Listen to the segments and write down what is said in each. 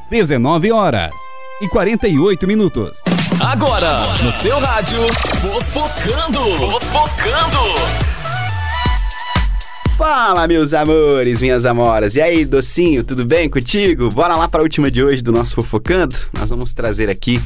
19h48. Agora, no seu rádio, Fofocando. Fala, meus amores, minhas amoras. E aí, docinho, tudo bem contigo? Bora lá para a última de hoje do nosso Fofocando? Nós vamos trazer aqui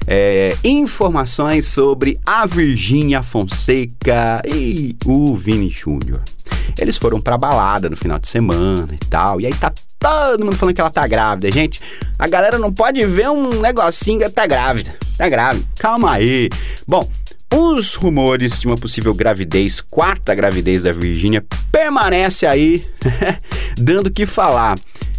informações sobre a Virgínia Fonseca e o Vini Júnior. Eles foram pra balada no final de semana e tal, e aí tá todo mundo falando que ela tá grávida. Gente, a galera não pode ver um negocinho que tá grávida. Tá grávida, calma aí. Bom, os rumores de uma possível gravidez, quarta gravidez da Virgínia, permanece aí dando o que falar.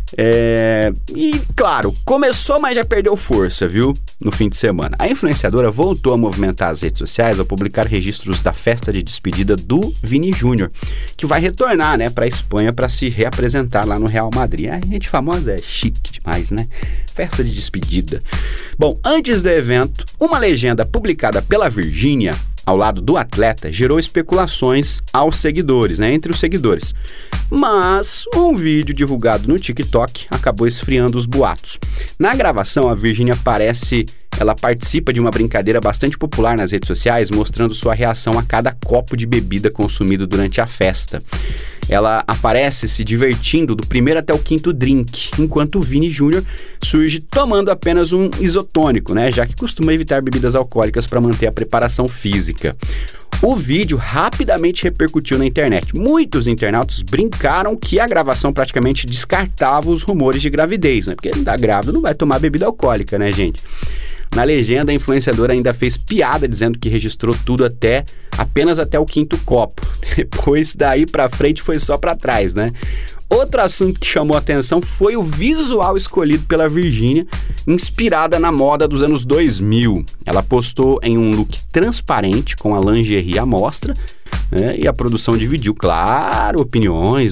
E claro, começou, mas já perdeu força, viu? No fim de semana. A influenciadora voltou a movimentar as redes sociais ao publicar registros da festa de despedida do Vini Júnior, que vai retornar, né, pra Espanha para se reapresentar lá no Real Madrid. A gente famosa é chique demais, né? Festa de despedida. Bom, antes do evento, uma legenda publicada pela Virgínia ao lado do atleta gerou especulações aos seguidores, né, entre os seguidores. Mas um vídeo divulgado no TikTok acabou esfriando os boatos. Na gravação, a Virgínia ela participa de uma brincadeira bastante popular nas redes sociais, mostrando sua reação a cada copo de bebida consumido durante a festa. Ela aparece se divertindo do primeiro até o quinto drink, enquanto o Vini Júnior surge tomando apenas um isotônico, né, já que costuma evitar bebidas alcoólicas para manter a preparação física. O vídeo rapidamente repercutiu na internet. Muitos internautas brincaram que a gravação praticamente descartava os rumores de gravidez, né? Porque ele tá grávido, não vai tomar bebida alcoólica, né, gente? Na legenda, a influenciadora ainda fez piada dizendo que registrou tudo apenas até o quinto copo. Depois, daí pra frente, foi só pra trás, né? Outro assunto que chamou a atenção foi o visual escolhido pela Virgínia, inspirada na moda dos anos 2000. Ela postou em um look transparente, com a lingerie à mostra, né? E a produção dividiu, claro, opiniões,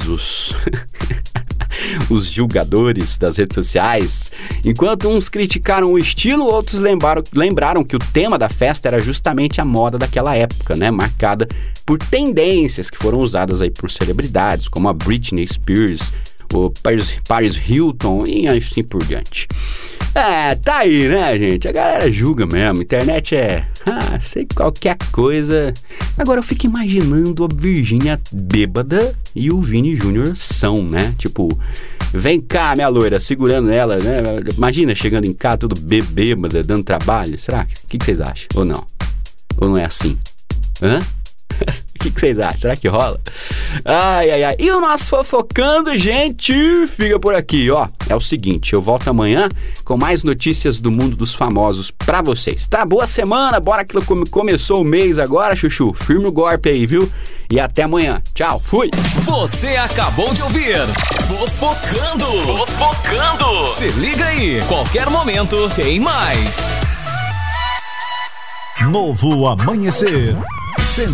os julgadores das redes sociais. Enquanto uns criticaram o estilo, outros lembraram que o tema da festa era justamente a moda daquela época, né? Marcada por tendências que foram usadas aí por celebridades, como a Britney Spears, o Paris Hilton e assim por diante. Tá aí, né, gente? A galera julga mesmo. Internet sei qualquer coisa. Agora eu fico imaginando a Virgínia bêbada e o Vini Júnior né? Tipo, vem cá, minha loira, segurando ela, né? Imagina chegando em casa tudo bêbada, dando trabalho. Será? O que vocês acham? Ou não? Ou não é assim? Hã? O que vocês acham? Será que rola? Ai. E o nosso Fofocando, gente, fica por aqui, ó. É o seguinte, eu volto amanhã com mais notícias do mundo dos famosos pra vocês, tá? Boa semana, bora que começou o mês agora, chuchu. Firme o golpe aí, viu? E até amanhã. Tchau, fui! Você acabou de ouvir Fofocando. Se liga aí, qualquer momento tem mais. Novo Amanhecer.